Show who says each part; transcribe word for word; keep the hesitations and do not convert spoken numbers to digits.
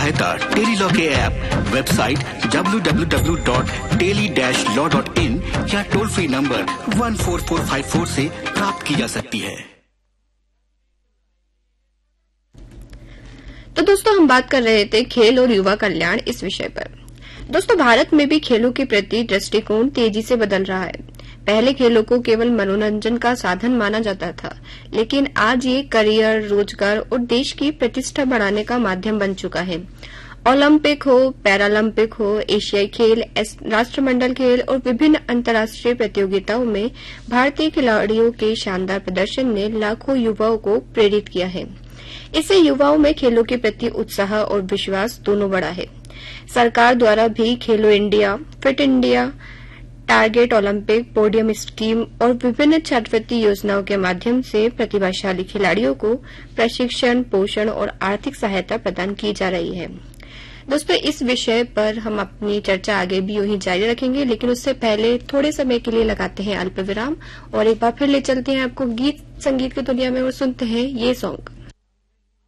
Speaker 1: सहायता tele law के app, website W W W dot tele dash law dot in या toll free number one four four five four से प्राप्त की जा सकती है।
Speaker 2: तो दोस्तों, हम बात कर रहे थे खेल और युवा कल्याण इस विषय पर। दोस्तों, भारत में भी खेलों के प्रति दृष्टिकोण तेजी से बदल रहा है। पहले खेलों को केवल मनोरंजन का साधन माना जाता था, लेकिन आज ये करियर, रोजगार और देश की प्रतिष्ठा बढ़ाने का माध्यम बन चुका है। ओलंपिक हो, पैरालंपिक हो, एशियाई खेल, राष्ट्रमंडल खेल और विभिन्न अंतर्राष्ट्रीय प्रतियोगिताओं में भारतीय खिलाड़ियों के शानदार प्रदर्शन ने लाखों युवाओं को प्रेरित किया है। इससे युवाओं में खेलों के प्रति उत्साह और विश्वास दोनों बढ़ा है। सरकार द्वारा भी खेलो India, fit India, target Olympic, podium scheme और विभिन्न छात्रवृत्ति योजनाओं के माध्यम से प्रतिभाशाली खिलाड़ियों को प्रशिक्षण, पोषण और आर्थिक सहायता प्रदान की जा रही है। दोस्तों, इस विषय पर हम अपनी चर्चा आगे भी यूं ही जारी रखेंगे, लेकिन उससे पहले थोड़े समय के लिए लगाते हैं अल्प विराम और एक बार फिर ले चलते हैं आपको गीत संगीत की दुनिया में और सुनते हैं ये सॉन्ग।